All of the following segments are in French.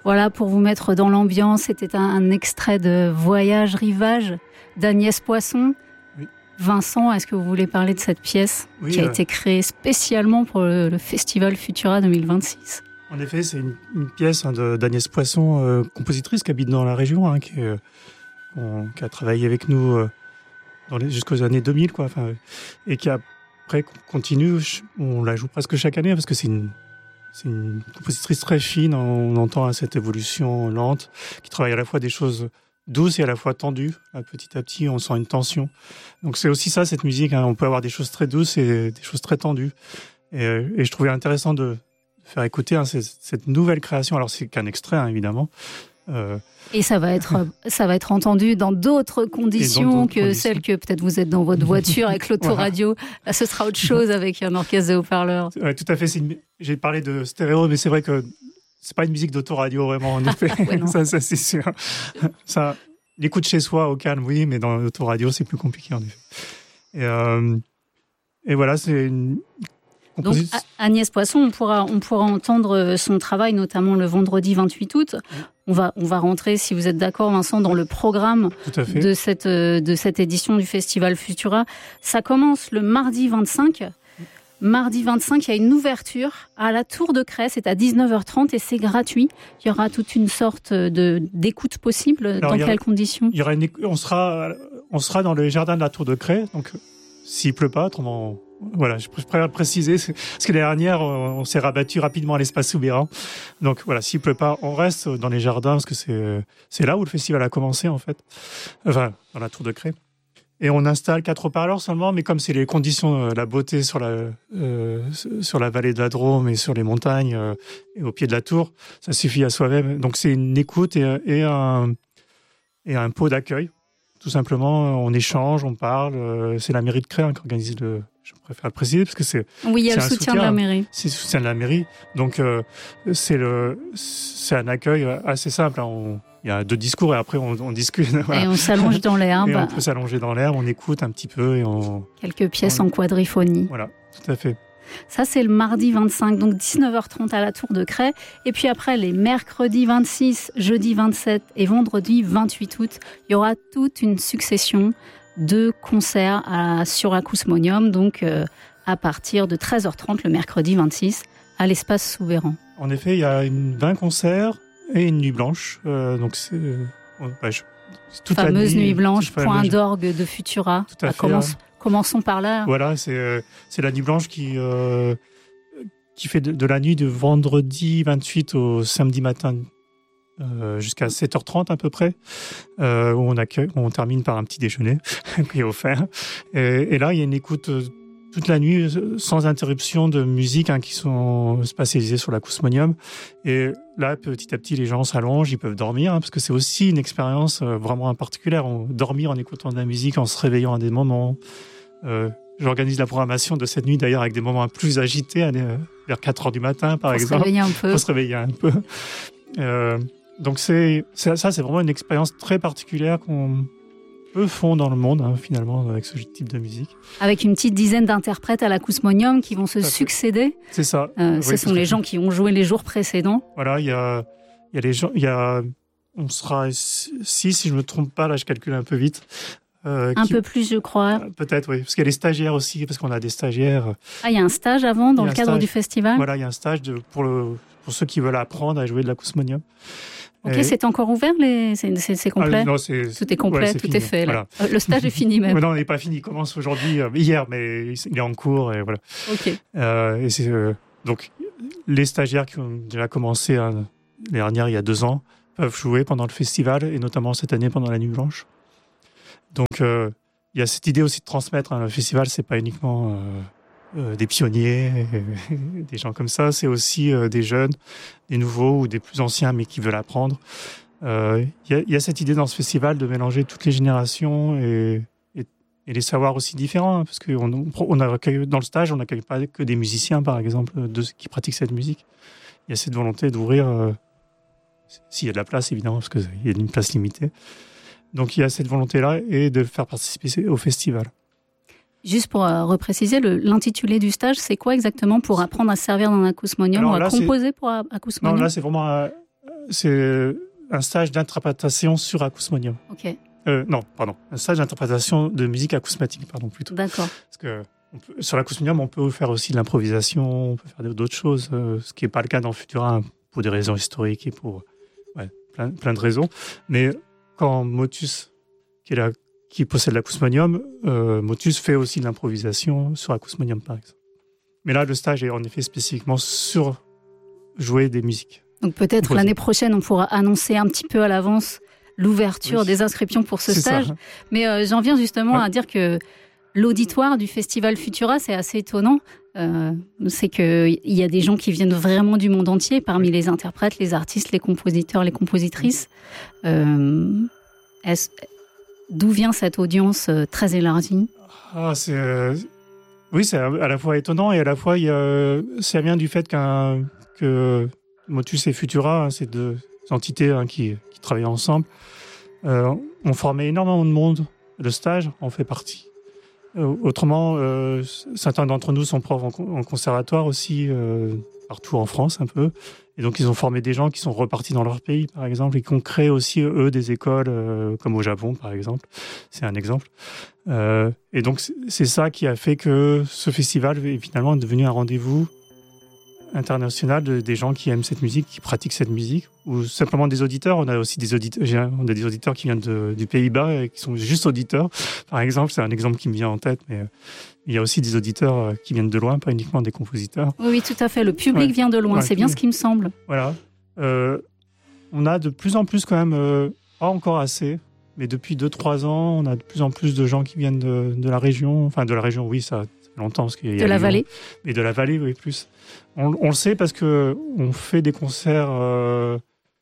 Voilà, pour vous mettre dans l'ambiance, c'était un extrait de Voyage Rivage d'Agnès Poisson. Oui. Vincent, est-ce que vous voulez parler de cette pièce qui a été créée spécialement pour le Festival Futura 2026 ? En effet, c'est une pièce d'Agnès Poisson, compositrice qui habite dans la région, qui a travaillé avec nous jusqu'aux années 2000, et qui après continue. On la joue presque chaque année parce que c'est une compositrice très fine. On entend cette évolution lente qui travaille à la fois des choses douces et à la fois tendues. Petit à petit, on sent une tension. Donc c'est aussi ça, cette musique. On peut avoir des choses très douces et des choses très tendues. Et je trouvais intéressant de faire écouter cette nouvelle création. Alors c'est qu'un extrait, évidemment. Et ça va être entendu dans d'autres conditions que celles que peut-être vous êtes dans votre voiture avec l'autoradio. Voilà. Là, ce sera autre chose avec un orchestre de haut-parleurs. Ouais, tout à fait. J'ai parlé de stéréo, mais c'est vrai que c'est pas une musique d'autoradio vraiment, en effet. Ouais, ça c'est sûr. Ça, l'écoute chez soi au calme, oui, mais dans l'autoradio, c'est plus compliqué, en effet. Et voilà, c'est une... Donc, Agnès Poisson, on pourra entendre son travail, notamment le vendredi 28 août. On va rentrer, si vous êtes d'accord, Vincent, dans le programme de cette édition du Festival Futura. Ça commence le mardi 25. Mardi 25, il y a une ouverture à la Tour de Crest. C'est à 19h30 et c'est gratuit. Il y aura toute une sorte d'écoute possible. Alors, dans quelles conditions ? On sera dans le jardin de la Tour de Crest. Donc, s'il pleut pas, autrement... Voilà, je préfère préciser, parce que l'année dernière, on s'est rabattu rapidement à l'espace Soubeyran. Donc voilà, s'il pleut pas, on reste dans les jardins, parce que c'est là où le festival a commencé, en fait. Enfin, dans la Tour de Crest. Et on installe 4 haut-parleurs seulement, mais comme c'est les conditions, la beauté sur la vallée de la Drôme et sur les montagnes, et au pied de la tour, ça suffit à soi-même. Donc c'est une écoute et un pot d'accueil. Tout simplement, on échange, on parle. C'est la mairie de Crest qui organise je préfère le préciser parce que c'est... Oui, il y a le soutien de la mairie. C'est le soutien de la mairie. Donc, c'est un accueil assez simple. Il y a 2 discours et après, on discute. Voilà. Et on s'allonge dans l'herbe. Et on peut s'allonger dans l'herbe, on écoute un petit peu. Quelques pièces en quadriphonie. Voilà, tout à fait. Ça, c'est le mardi 25, donc 19h30 à la Tour de Crest. Et puis après, les mercredis 26, jeudi 27 et vendredi 28 août, il y aura toute une succession de concerts sur Acousmonium, donc à partir de 13h30 le mercredi 26 à l'espace Soubeyran. En effet, il y a 20 concerts et une nuit blanche. Donc c'est toute fameuse la nuit blanche, point d'orgue de Futura. Tout à fait. Commençons par là. Voilà, c'est la nuit blanche qui fait de la nuit de vendredi 28 au samedi matin jusqu'à 7h30 à peu près, où on termine par un petit déjeuner qui est offert. Et là, il y a une écoute toute la nuit sans interruption de musique qui sont spatialisées sur l'Acousmonium. Et là, petit à petit, les gens s'allongent, ils peuvent dormir, parce que c'est aussi une expérience vraiment particulière. Dormir en écoutant de la musique, en se réveillant à des moments. J'organise la programmation de cette nuit d'ailleurs avec des moments plus agités, vers 4h du matin par exemple. Pour se réveiller un peu. Donc c'est vraiment une expérience très particulière qu'on peu font dans le monde finalement avec ce type de musique. Avec une petite dizaine d'interprètes à l'Acousmonium qui vont se succéder. C'est ça. Ce sont les gens qui ont joué les jours précédents. Voilà, il y a les gens, on sera 6 si je me trompe pas, là je calcule un peu vite. Un peu plus, je crois. Peut-être, oui. Parce qu'il y a les stagiaires aussi, parce qu'on a des stagiaires. Ah, il y a un stage avant, dans le cadre du festival ? Voilà, il y a un stage pour ceux qui veulent apprendre à jouer de l'Acousmonium. Ok, c'est encore ouvert, c'est complet ? Non, tout est complet, tout est fait. Voilà. Le stage est fini même. Non, il n'est pas fini, il commence aujourd'hui, hier, mais il est en cours, et voilà. Ok. Donc, les stagiaires qui ont déjà commencé l'année dernière, il y a 2 ans, peuvent jouer pendant le festival, et notamment cette année pendant la Nuit Blanche. Donc, il y a cette idée aussi de transmettre. Le festival, c'est pas uniquement des pionniers, des gens comme ça. C'est aussi des jeunes, des nouveaux ou des plus anciens, mais qui veulent apprendre. Il y a cette idée dans ce festival de mélanger toutes les générations et les savoirs aussi différents. Parce que dans le stage, on n'accueille pas que des musiciens, par exemple, qui pratiquent cette musique. Il y a cette volonté d'ouvrir, s'il y a de la place, évidemment, parce qu'il y a une place limitée. Donc il y a cette volonté-là et de faire participer au festival. Juste pour repréciser, l'intitulé du stage, c'est quoi exactement pour apprendre à se servir d'un Acousmonium ou à composer pour Acousmonium ? Non, là c'est vraiment c'est un stage d'interprétation sur acousmonium. Ok. Non, pardon. Un stage d'interprétation de musique acousmatique, plutôt. D'accord. Parce que sur l'acousmonium, on peut faire aussi de l'improvisation, on peut faire d'autres choses, ce qui n'est pas le cas dans Futura, pour des raisons historiques et pour plein de raisons. Mais quand Motus, qui possède l'acousmonium, Motus fait aussi de l'improvisation sur acousmonium, par exemple. Mais là, le stage est en effet spécifiquement sur jouer des musiques. Donc peut-être l'année prochaine, on pourra annoncer un petit peu à l'avance l'ouverture des inscriptions pour ce stage. Ça. Mais j'en viens justement à dire que l'auditoire du Festival Futura, c'est assez étonnant. C'est qu'il y a des gens qui viennent vraiment du monde entier, parmi les interprètes, les artistes, les compositeurs, les compositrices. D'où vient cette audience très élargie ? Oui, c'est à la fois étonnant et à la fois ça vient du fait que Motus et Futura, ces deux entités qui travaillent ensemble, ont formé énormément de monde. Le stage en fait partie. Autrement, certains d'entre nous sont profs en conservatoire aussi, partout en France un peu. Et donc, ils ont formé des gens qui sont repartis dans leur pays, par exemple, et qui ont créé aussi, eux, des écoles, comme au Japon, par exemple. C'est un exemple. Et donc, c'est ça qui a fait que ce festival, finalement, est devenu un rendez-vous international des gens qui aiment cette musique, qui pratiquent cette musique, ou simplement des auditeurs. On a aussi des auditeurs qui viennent du Pays-Bas et qui sont juste auditeurs. Par exemple, c'est un exemple qui me vient en tête, mais il y a aussi des auditeurs qui viennent de loin, pas uniquement des compositeurs. Oui, tout à fait. Le public vient de loin, c'est bien ce qui me semble. Voilà. On a de plus en plus quand même, pas encore assez, mais depuis 2-3 ans, on a de plus en plus de gens qui viennent de la région. Enfin, de la région, oui, ça longtemps. Parce qu'il y a de la vallée. Et de la vallée, oui, plus. On le sait parce qu'on fait des concerts, on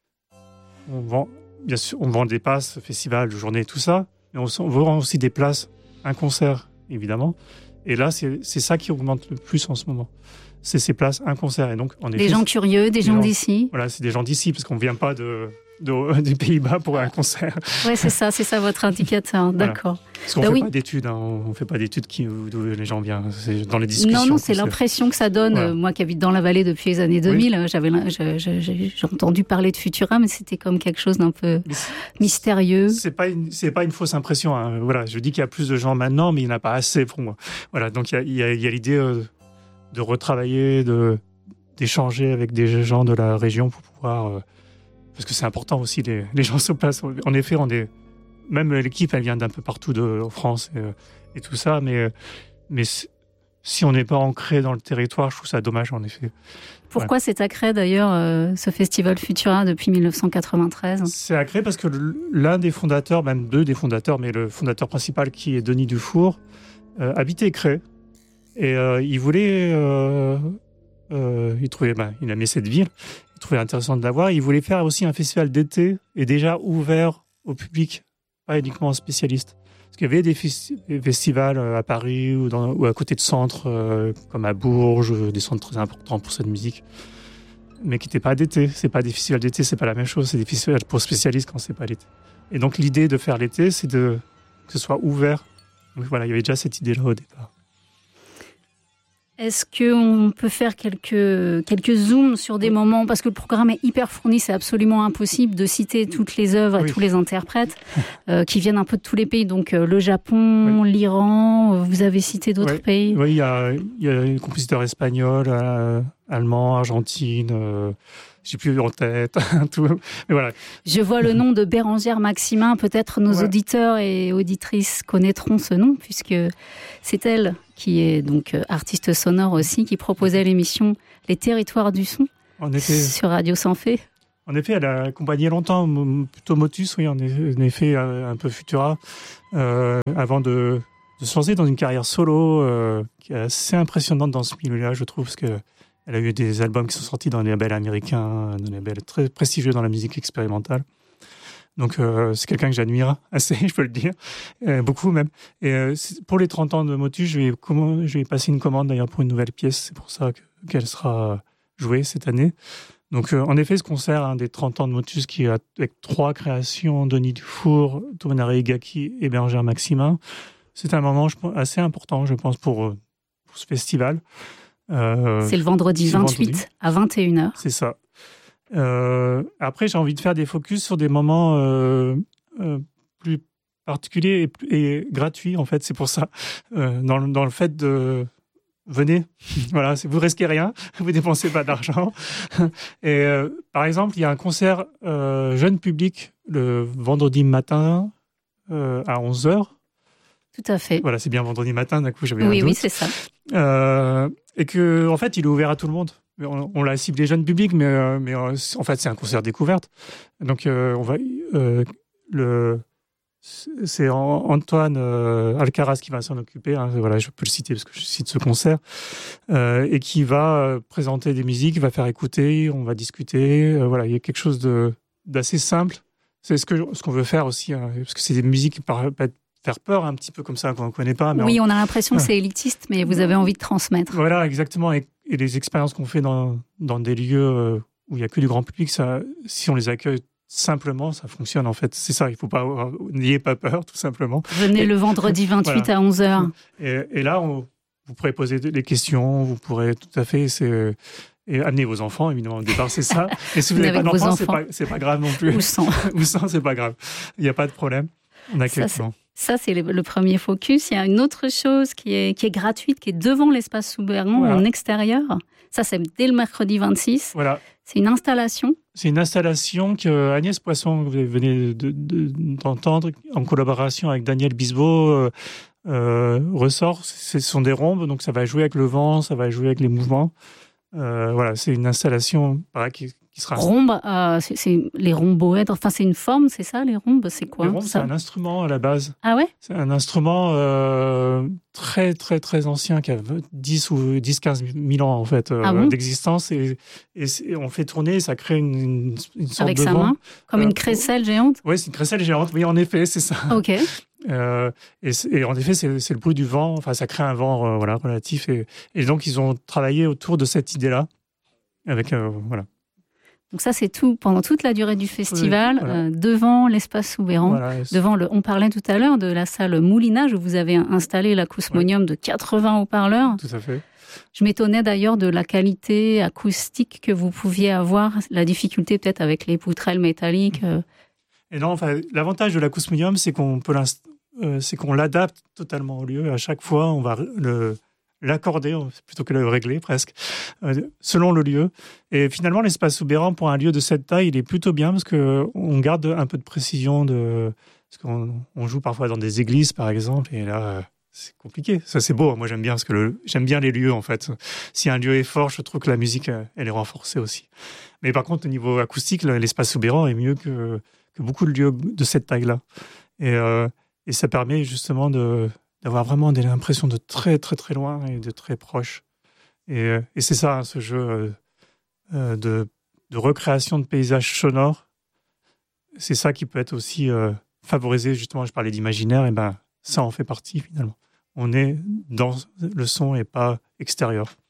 vend des passes, festivals, journées, tout ça, mais on vend aussi des places, un concert, évidemment. Et là, c'est ça qui augmente le plus en ce moment. C'est ces places, un concert. Et donc, des gens curieux, des gens d'ici. Voilà, c'est des gens d'ici, parce qu'on ne vient pas des Pays-Bas pour un concert. Oui, c'est ça votre indicateur. D'accord. Voilà. Parce qu'on ne fait pas d'études, on ne fait pas d'études d'où les gens viennent. C'est dans les discussions. Non, c'est l'impression que ça donne. Voilà. Moi qui habite dans la vallée depuis les années 2000, j'ai entendu parler de Futura, mais c'était comme quelque chose d'un peu mystérieux. C'est pas une fausse impression. Hein. Voilà, je dis qu'il y a plus de gens maintenant, mais il n'y en a pas assez pour moi. Voilà, donc il y a l'idée de retravailler, d'échanger avec des gens de la région pour pouvoir... parce que c'est important aussi, les gens sur place. En effet, même l'équipe, elle vient d'un peu partout en France et tout ça, mais si on n'est pas ancré dans le territoire, je trouve ça dommage, en effet. Pourquoi c'est à Cré, d'ailleurs, ce festival Futura, depuis 1993 ? C'est à Cré parce que l'un des fondateurs, même deux des fondateurs, mais le fondateur principal, qui est Denis Dufour, habitait Cré. Et il voulait... il aimait cette ville, il trouvait intéressant de l'avoir. Il voulait faire aussi un festival d'été et déjà ouvert au public, pas uniquement aux spécialistes. Parce qu'il y avait des festivals à Paris ou à côté de centres, comme à Bourges, des centres très importants pour cette musique, mais qui n'étaient pas d'été. C'est pas des festivals d'été, c'est pas la même chose. C'est des festivals pour spécialistes quand c'est pas l'été. Et donc l'idée de faire l'été, c'est que ce soit ouvert. Donc voilà, il y avait déjà cette idée-là au départ. Est-ce qu'on peut faire quelques zooms sur des moments, parce que le programme est hyper fourni, c'est absolument impossible de citer toutes les œuvres et tous les interprètes qui viennent un peu de tous les pays, donc le Japon, l'Iran, vous avez cité d'autres pays. Oui, il y a des compositeurs espagnols, allemands, argentines, j'ai plus en tête, tout. Mais voilà. Je vois le nom de Bérangère Maximin, peut-être nos auditeurs et auditrices connaîtront ce nom, puisque c'est elle qui est donc artiste sonore aussi, qui proposait l'émission Les Territoires du Son sur Radio Sans Fé. En effet, elle a accompagné longtemps, plutôt Motus, oui, en effet, un peu Futura, avant de se lancer dans une carrière solo qui est assez impressionnante dans ce milieu-là, je trouve, parce qu'elle a eu des albums qui sont sortis dans les labels américains, dans les labels très prestigieux dans la musique expérimentale. Donc, c'est quelqu'un que j'admire assez, je peux le dire, beaucoup même. Et pour les 30 ans de Motus, je vais passer une commande d'ailleurs pour une nouvelle pièce. C'est pour ça qu'elle sera jouée cette année. Donc, en effet, ce concert des 30 ans de Motus, qui est avec 3 créations, Denis Dufour, Tomonare Igaki et Bérangère Maximin, c'est un moment assez important, je pense, pour ce festival. C'est le vendredi 28 à 21h. C'est ça. Après, j'ai envie de faire des focus sur des moments plus particuliers et gratuits, en fait. C'est pour ça, dans le fait de... Venez, voilà, vous risquez rien, vous dépensez pas d'argent. Et par exemple, il y a un concert jeune public le vendredi matin à 11h. Tout à fait. Voilà, c'est bien vendredi matin, d'un coup j'avais un doute. Oui, c'est ça. Et que, en fait, il est ouvert à tout le monde. On l'a ciblé jeune public, mais en fait, c'est un concert découverte. Donc, c'est Antoine Alcaraz qui va s'en occuper. Hein, voilà, je peux le citer parce que je cite ce concert. Et qui va présenter des musiques, va faire écouter, on va discuter. Voilà, il y a quelque chose d'assez simple. C'est ce qu'on veut faire aussi, hein, parce que c'est des musiques qui peuvent faire peur un petit peu comme ça qu'on ne connaît pas. Mais oui, on a l'impression que c'est élitiste, mais vous avez envie de transmettre. Voilà, exactement. Et les expériences qu'on fait dans des lieux où il n'y a que du grand public, ça, si on les accueille simplement, ça fonctionne en fait. C'est ça, il ne faut pas n'ayez pas peur, tout simplement. Venez le vendredi 28 voilà. À 11h. Et là, vous pourrez poser des questions, vous pourrez tout à fait... Et amener vos enfants, évidemment, au départ, c'est ça. Et si vous n'avez pas d'enfants, c'est pas grave non plus. Ou sans. Ou sans, c'est pas grave. Il n'y a pas de problème. On accueille tout. Ça, c'est le premier focus. Il y a une autre chose qui est gratuite, qui est devant l'espace Souberan, voilà. En extérieur. Ça, c'est dès le mercredi 26. Voilà. C'est une installation. C'est une installation que Agnès Poisson, que vous venez d'entendre, en collaboration avec Daniel Bisbeau, ressort. Ce sont des rhombes, donc ça va jouer avec le vent, ça va jouer avec les mouvements. Voilà, c'est une installation pareil, qui sera... Rhombe, c'est les rhomboèdres, enfin c'est une forme, c'est ça, les rhombes, c'est quoi? Les rhombes, c'est un instrument à la base. Ah ouais? C'est un instrument très, très, très ancien, qui a 10-15 000 ans en fait, d'existence. Et on fait tourner, ça crée une sorte avec de vent. Avec sa main? Comme une crécelle géante? Oui, c'est une crécelle géante, oui, en effet, c'est ça. Ok. Et en effet, c'est le bruit du vent. Enfin, ça crée un vent voilà, relatif. Et donc, ils ont travaillé autour de cette idée-là. Avec, voilà. Donc ça, c'est tout pendant toute la durée du festival, oui, voilà. Devant l'espace Souberan. Voilà, on parlait tout à l'heure de la salle Moulinage où vous avez installé l'acousmonium ouais. De 80 haut-parleurs. Tout à fait. Je m'étonnais d'ailleurs de la qualité acoustique que vous pouviez avoir, la difficulté peut-être avec les poutrelles métalliques. Et non, enfin, l'avantage de l'acousmonium, c'est qu'on peut l'adapte totalement au lieu. À chaque fois, on va l'accorder plutôt que le régler presque, selon le lieu. Et finalement, l'espace Souberan, pour un lieu de cette taille, il est plutôt bien parce qu'on garde un peu de précision. Parce qu'on joue parfois dans des églises, par exemple, et là, c'est compliqué. Ça, c'est beau. Moi, j'aime bien, parce que j'aime bien les lieux, en fait. Si un lieu est fort, je trouve que la musique, elle est renforcée aussi. Mais par contre, au niveau acoustique, l'espace Souberan est mieux que beaucoup de lieux de cette taille-là. Et ça permet justement d'avoir vraiment l'impression de très, très, très loin et de très proche. Et c'est ça, hein, ce jeu de recréation de paysages sonores. C'est ça qui peut être aussi favorisé, justement, je parlais d'imaginaire, et ben ça en fait partie, finalement. On est dans le son et pas extérieur.